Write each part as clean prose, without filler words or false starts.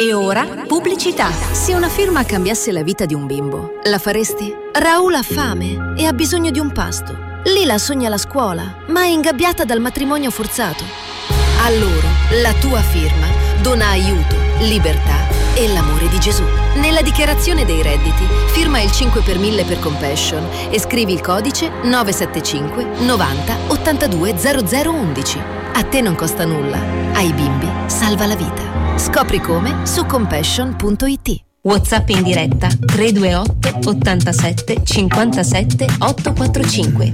E ora, pubblicità. Se una firma cambiasse la vita di un bimbo, la faresti? Raul ha fame e ha bisogno di un pasto. Lila sogna la scuola, ma è ingabbiata dal matrimonio forzato. A loro, la tua firma dona aiuto, libertà e l'amore di Gesù. Nella dichiarazione dei redditi, firma il 5 per 1000 per Compassion e scrivi il codice 975 90 82 0011. A te non costa nulla, ai bimbi salva la vita. Scopri come su compassion.it. WhatsApp in diretta 328 87 57 845.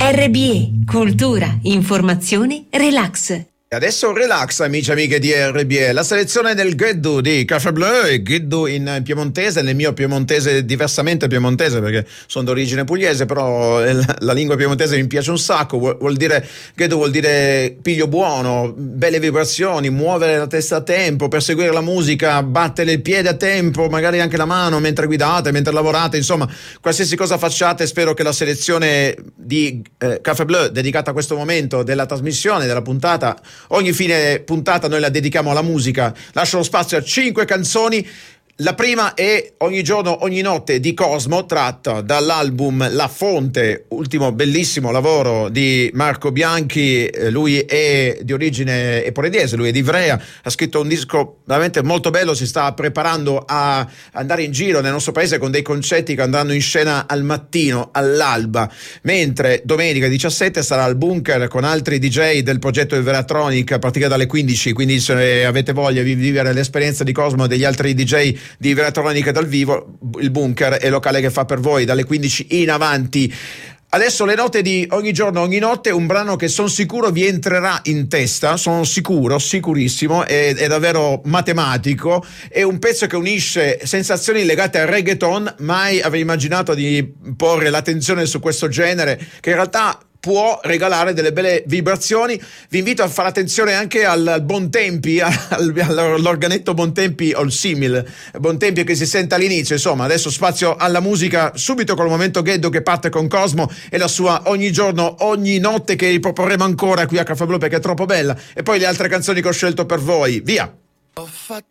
RBE, cultura, informazione, relax. Adesso relax, amici e amiche di RBE, la selezione del Geddu di Café Bleu, Geddu in piemontese, nel mio piemontese diversamente piemontese perché sono d'origine pugliese, però la lingua piemontese mi piace un sacco, vuol dire, Geddu vuol dire piglio buono, belle vibrazioni, muovere la testa a tempo, perseguire la musica, battere il piede a tempo, magari anche la mano mentre guidate, mentre lavorate, insomma, qualsiasi cosa facciate, spero che la selezione di Café Bleu dedicata a questo momento della trasmissione, della puntata. Ogni fine puntata noi la dedichiamo alla musica. Lascio lo spazio a 5 canzoni. La prima è Ogni giorno, ogni notte di Cosmo, tratta dall'album La Fonte, ultimo bellissimo lavoro di Marco Bianchi. Lui è di origine eporediese, lui è di Ivrea, ha scritto un disco veramente molto bello, si sta preparando a andare in giro nel nostro paese con dei concerti che andranno in scena al mattino, all'alba, mentre domenica 17 sarà al Bunker con altri DJ del progetto Everatronic a partire dalle 15, quindi se avete voglia di vivere l'esperienza di Cosmo e degli altri DJ di Everatronica dal vivo, il Bunker è il locale che fa per voi dalle 15 in avanti. Adesso le note di Ogni giorno, ogni notte, un brano che sono sicuro vi entrerà in testa, sono sicurissimo, è davvero matematico, è un pezzo che unisce sensazioni legate al reggaeton. Mai avrei immaginato di porre l'attenzione su questo genere che in realtà può regalare delle belle vibrazioni. Vi invito a fare attenzione anche al Bontempi, all'organetto Bontempi o il simil Bontempi che si sente all'inizio. Insomma, adesso spazio alla musica subito con il momento Geddu che parte con Cosmo e la sua Ogni giorno, ogni notte, che riproporremo ancora qui a Café Blu perché è troppo bella, e poi le altre canzoni che ho scelto per voi. Via! Ho fatto